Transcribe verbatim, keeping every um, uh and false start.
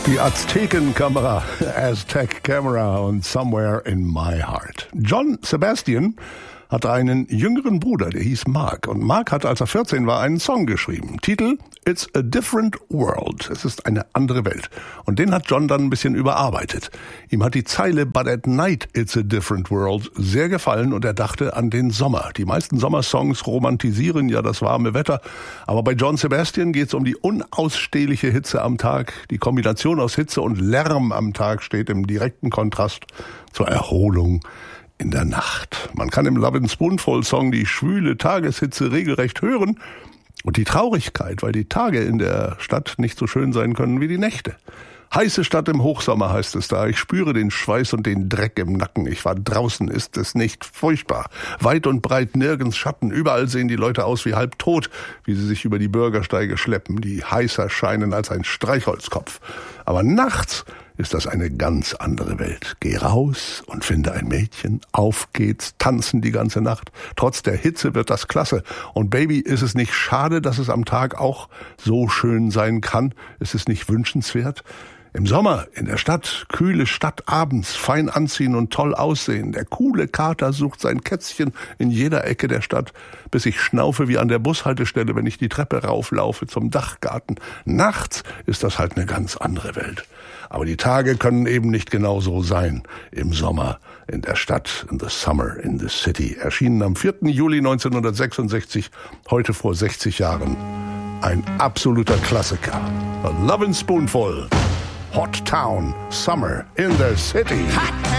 Die Aztekenkamera, Aztec Camera und Somewhere in My Heart. John Sebastian hatte einen jüngeren Bruder, der hieß Mark. Und Mark hat, als er vierzehn war, einen Song geschrieben. Titel It's a Different World. Es ist eine andere Welt. Und den hat John dann ein bisschen überarbeitet. Ihm hat die Zeile But at night it's a different world sehr gefallen und er dachte an den Sommer. Die meisten Sommersongs romantisieren ja das warme Wetter. Aber bei John Sebastian geht's um die unausstehliche Hitze am Tag. Die Kombination aus Hitze und Lärm am Tag steht im direkten Kontrast zur Erholung in der Nacht. Man kann im Lovin' Spoonful Song die schwüle Tageshitze regelrecht hören und die Traurigkeit, weil die Tage in der Stadt nicht so schön sein können wie die Nächte. Heiße Stadt im Hochsommer heißt es da. Ich spüre den Schweiß und den Dreck im Nacken. Ich war draußen, ist es nicht furchtbar. Weit und breit nirgends Schatten. Überall sehen die Leute aus wie halb tot, wie sie sich über die Bürgersteige schleppen, die heißer scheinen als ein Streichholzkopf. Aber nachts ist das eine ganz andere Welt. Geh raus und finde ein Mädchen. Auf geht's, tanzen die ganze Nacht. Trotz der Hitze wird das klasse. Und Baby, ist es nicht schade, dass es am Tag auch so schön sein kann? Ist es nicht wünschenswert? Im Sommer, in der Stadt, kühle Stadt abends, fein anziehen und toll aussehen. Der coole Kater sucht sein Kätzchen in jeder Ecke der Stadt, bis ich schnaufe wie an der Bushaltestelle, wenn ich die Treppe rauflaufe zum Dachgarten. Nachts ist das halt eine ganz andere Welt. Aber die Tage können eben nicht genau so sein. Im Sommer, in der Stadt, in the summer, in the city. Erschienen am vierten Juli neunzehnhundertsechsundsechzig, heute vor sechzig Jahren. Ein absoluter Klassiker. A Lovin' Spoonful. Hot Town, Summer in the City. Hot